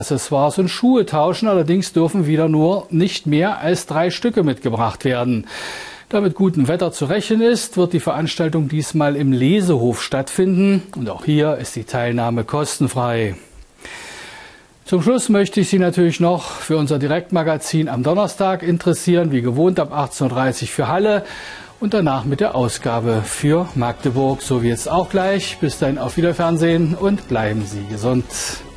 Accessoires und Schuhe tauschen, allerdings dürfen wieder nur nicht mehr als 3 Stücke mitgebracht werden. Da mit gutem Wetter zu rechnen ist, wird die Veranstaltung diesmal im Lesehof stattfinden und auch hier ist die Teilnahme kostenfrei. Zum Schluss möchte ich Sie natürlich noch für unser Direktmagazin am Donnerstag interessieren, wie gewohnt ab 18:30 Uhr für Halle und danach mit der Ausgabe für Magdeburg. So wie jetzt auch gleich. Bis dahin auf Wiederfernsehen und bleiben Sie gesund.